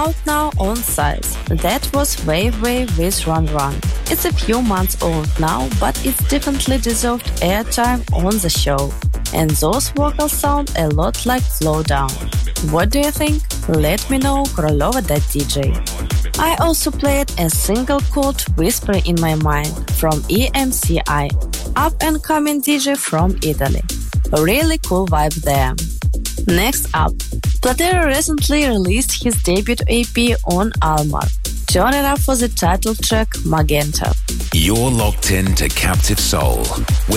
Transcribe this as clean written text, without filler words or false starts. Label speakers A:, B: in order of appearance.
A: out now on Size. That was Wave Wave with Run Run. It's a few months old now, but it definitely deserved airtime on the show. And those vocals sound a lot like Slow Down. What do you think? Let me know, Krolova.dj. I also played a single called Whisper in My Mind from EMCI, up-and-coming DJ from Italy. Really cool vibe there. Next up, Platero recently released his debut EP on Almar. Turn it up for the title track Magenta.
B: You're locked in to Captive Soul.